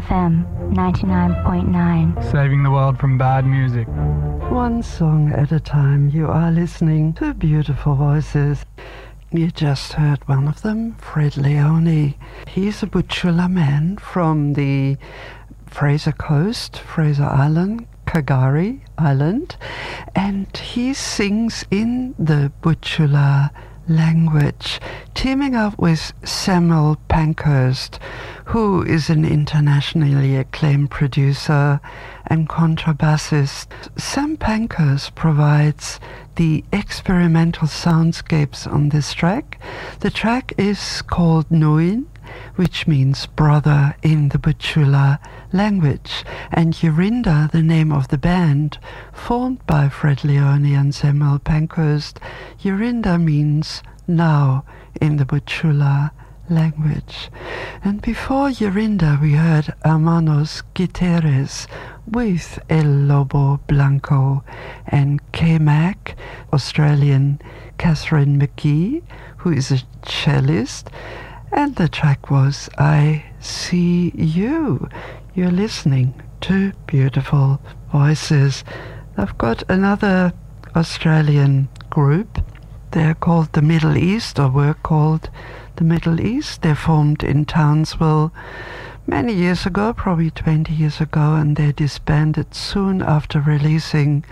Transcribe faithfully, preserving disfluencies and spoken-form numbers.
F M ninety-nine point nine. Saving the world from bad music. One song at a time. You are listening to beautiful voices. You just heard one of them, Fred Leone. He's a Butchulla man from the Fraser Coast, Fraser Island, Kagari Island, and he sings in the Butchulla language, teaming up with Samuel Pankhurst, who is an internationally acclaimed producer and contrabassist. Sam Pankhurst provides the experimental soundscapes on this track. The track is called Nuin, which means brother in the Butchulla language, and Yurinda, the name of the band formed by Fred Leone and Samuel Pankhurst. Yurinda means now in the Butchulla language. And before Yurinda we heard Hermanos Guterres with El Lobo Blanco and K-Mac, Australian Catherine McGee, who is a cellist, and the track was I See You. You're listening to beautiful voices. I've got another Australian group. They're called the Middle East, or were called the Middle East. They formed in Townsville many years ago, probably twenty years ago, and they disbanded soon after releasing